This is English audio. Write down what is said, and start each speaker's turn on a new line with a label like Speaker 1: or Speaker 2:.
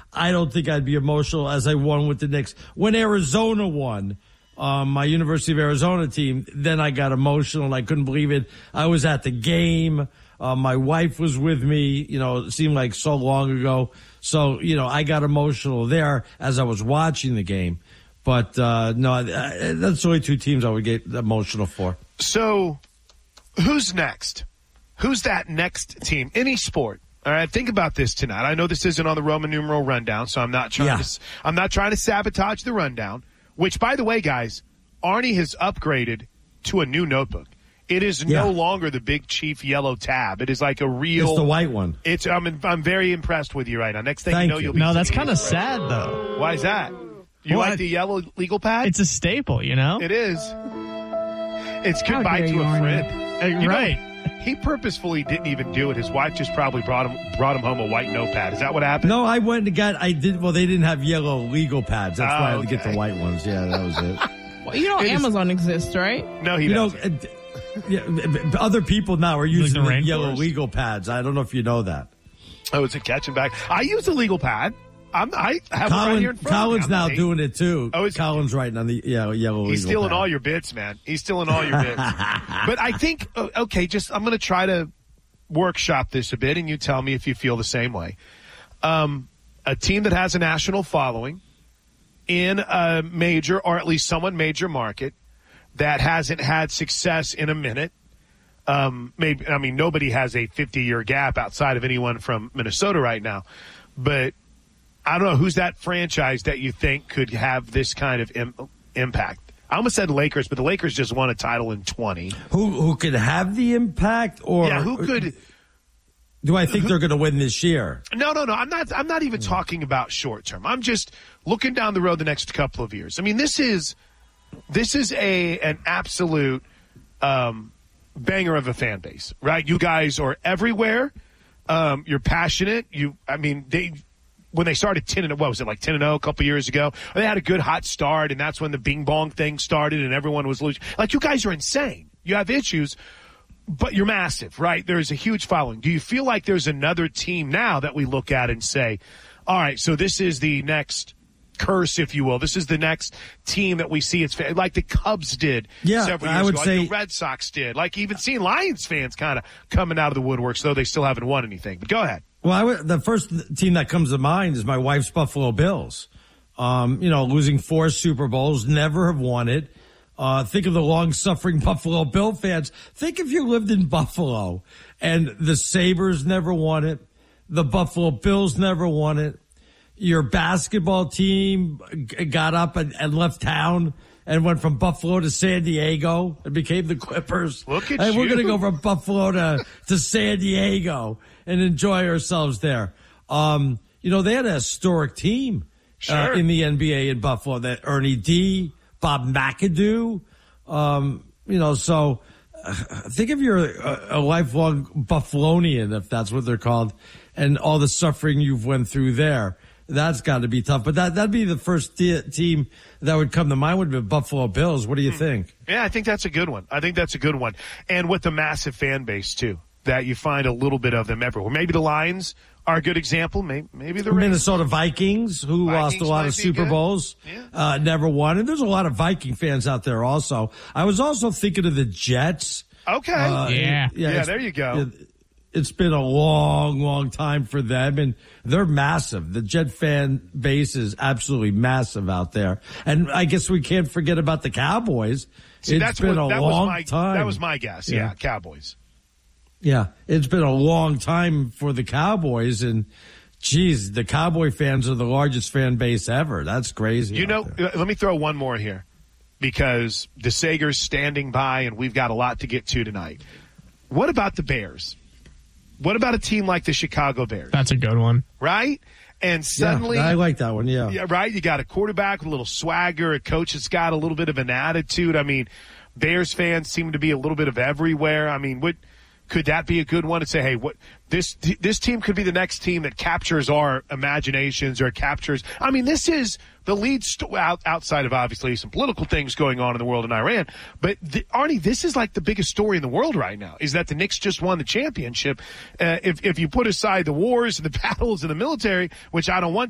Speaker 1: I don't think I'd be emotional as I won with the Knicks. When Arizona won, my University of Arizona team, then I got emotional and I couldn't believe it. I was at the game. My wife was with me. It seemed like so long ago. So, I got emotional there as I was watching the game. But, no, that's the only two teams I would get emotional for.
Speaker 2: So, who's next? Who's that next team? Any sport. All right, think about this tonight. I know this isn't on the Roman numeral rundown, so I'm not trying to sabotage the rundown. Which, by the way, guys, Arnie has upgraded to a new notebook. It is no longer the Big Chief yellow tab. It is like a real.
Speaker 1: It's the white one.
Speaker 2: I'm very impressed with you right now. Next thing you know, you'll be.
Speaker 3: No, that's kind of sad though.
Speaker 2: Why is that? You like the yellow legal pad?
Speaker 3: It's a staple, It
Speaker 2: is. It's goodbye to a friend.
Speaker 3: Right.
Speaker 2: He purposefully didn't even do it. His wife just probably brought him home a white notepad. Is that what happened?
Speaker 1: No, I went and well, they didn't have yellow legal pads. That's why I had to get the white ones. Yeah, that was it.
Speaker 4: Well, Amazon exists, right?
Speaker 2: No, he doesn't.
Speaker 1: Other people now are using the yellow legal pads. I don't know if you know that.
Speaker 2: Oh, it's a catching back. I use a legal pad. I have one right here in front
Speaker 1: Colin's
Speaker 2: of me.
Speaker 1: now doing it too.
Speaker 2: Oh,
Speaker 1: Colin's writing on the yellow legal
Speaker 2: He's stealing
Speaker 1: pad.
Speaker 2: all your bits, man. He's stealing all your bits. But I think, I'm going to try to workshop this a bit, and you tell me if you feel the same way. A team that has a national following in a major, or at least somewhat major market, that hasn't had success in a minute. Nobody has a 50-year gap outside of anyone from Minnesota right now. But I don't know, who's that franchise that you think could have this kind of impact? I almost said Lakers, but the Lakers just won a title in 20.
Speaker 1: Who could have the impact? Or
Speaker 2: who could?
Speaker 1: Do I think they're going to win this year?
Speaker 2: No. I'm not even talking about short term. I'm just looking down the road the next couple of years. I mean, this is an absolute banger of a fan base, right? You guys are everywhere. You're passionate. When they started 10-0, what was it, like 10-0 a couple years ago? They had a good hot start, and that's when the Bing Bong thing started, and everyone was losing. Like, you guys are insane. You have issues, but you're massive, right? There's a huge following. Do you feel like there's another team now that we look at and say, all right, so this is the next curse, if you will. This is the next team that we see. It's like the Cubs did several years ago, like the Red Sox did. Like, even seeing Lions fans kind of coming out of the woodworks, though they still haven't won anything. But go ahead.
Speaker 1: Well, the first team that comes to mind is my wife's Buffalo Bills. Losing 4 Super Bowls, never have won it. Think of the long-suffering Buffalo Bill fans. Think if you lived in Buffalo and the Sabres never won it, the Buffalo Bills never won it, your basketball team got up and left town and went from Buffalo to San Diego and became the Clippers.
Speaker 2: Look at
Speaker 1: and
Speaker 2: you.
Speaker 1: We're going to go from Buffalo to San Diego and enjoy ourselves there. They had a historic team in the NBA in Buffalo. That Ernie D, Bob McAdoo. So think if you're a lifelong Buffalonian, if that's what they're called, and all the suffering you've went through there. That's got to be tough. But that'd be the first team that would come to mind would be Buffalo Bills. What do you think?
Speaker 2: Yeah, I think that's a good one. And with the massive fan base, too, that you find a little bit of them everywhere. Maybe the Lions are a good example. Maybe the
Speaker 1: Minnesota Vikings, who lost a lot of Super Bowls, never won. And there's a lot of Viking fans out there also. I was also thinking of the Jets.
Speaker 2: Okay. Yeah, there you go.
Speaker 1: It's been a long, long time for them, and they're massive. The Jet fan base is absolutely massive out there. And I guess we can't forget about the Cowboys. It's been a long time.
Speaker 2: That was my guess. Yeah, Cowboys.
Speaker 1: Yeah, it's been a long time for the Cowboys, and geez, the Cowboy fans are the largest fan base ever. That's crazy.
Speaker 2: Let me throw one more here, because the Sager's standing by, and we've got a lot to get to tonight. What about the Bears? What about a team like the Chicago Bears?
Speaker 3: That's a good one.
Speaker 2: Right? And suddenly...
Speaker 1: I like that one, yeah.
Speaker 2: Right? You got a quarterback with a little swagger, a coach that's got a little bit of an attitude. I mean, Bears fans seem to be a little bit of everywhere. I mean, could that be a good one to say, hey, this team could be the next team that captures our imaginations or captures... I mean, this is the lead outside of obviously some political things going on in the world in Iran. But Arnie, this is like the biggest story in the world right now, is that the Knicks just won the championship. If you put aside the wars and the battles and the military, which I don't want